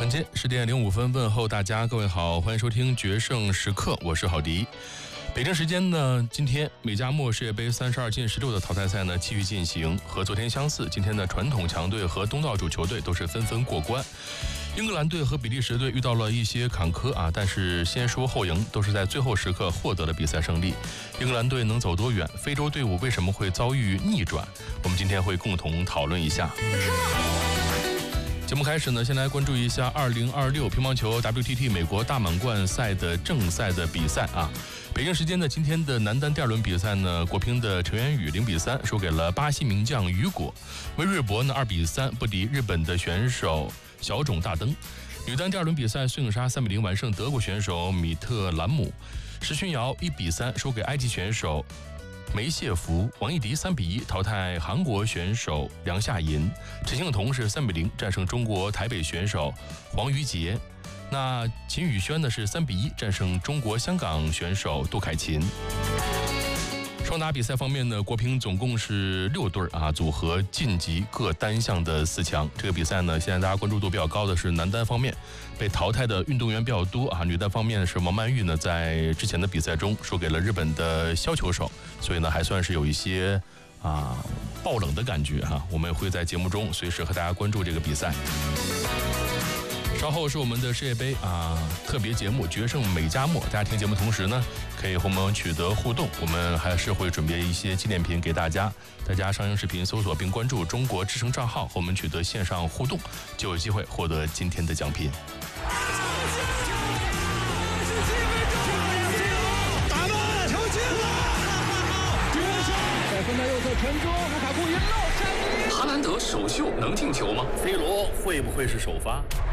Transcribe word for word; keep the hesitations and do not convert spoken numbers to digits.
晚间十点零五分，问候大家，各位好，欢迎收听决胜时刻，我是郝迪。北京时间呢，今天美加墨世界杯三十二进十六的淘汰赛呢继续进行，和昨天相似，今天的传统强队和东道主球队都是纷纷过关。英格兰队和比利时队遇到了一些坎坷啊，但是先输后赢，都是在最后时刻获得了比赛胜利。英格兰队能走多远？非洲队伍为什么会遭遇逆转？我们今天会共同讨论一下。节目开始呢，先来关注一下二零二六乒乓球 W T T 美国大满贯赛的正赛的比赛啊。北京时间的今天的男单第二轮比赛呢，国乒的陈元宇零比三输给了巴西名将雨果，魏瑞博呢二比三不敌日本的选手小冢大登。女单第二轮比赛，孙颖莎三比零完胜德国选手米特兰姆，石勋瑶一比三输给埃及选手梅谢福，王艺迪三比一淘汰韩国选手梁夏银，陈幸同是三比零战胜中国台北选手黄瑜杰。那秦宇轩呢是三比一战胜中国香港选手杜凯琴。双打比赛方面呢，国乒总共是六对啊，组合晋级各单项的四强。这个比赛呢，现在大家关注度比较高的是男单方面，被淘汰的运动员比较多啊。女单方面是王曼玉呢，在之前的比赛中输给了日本的肖球手，所以呢还算是有一些啊爆冷的感觉哈、啊。我们会在节目中随时和大家关注这个比赛。稍后是我们的世界杯啊特别节目决胜美加墨，大家听节目同时呢，可以和我们取得互动，我们还是会准备一些纪念品给大家。大家上映视频搜索并关注中国之声账号，和我们取得线上互动，就有机会获得今天的奖品。 打门，球进了！在分在右侧传中，卢卡库一漏，哈兰德首秀能进球吗 ？C 罗会不会是首发？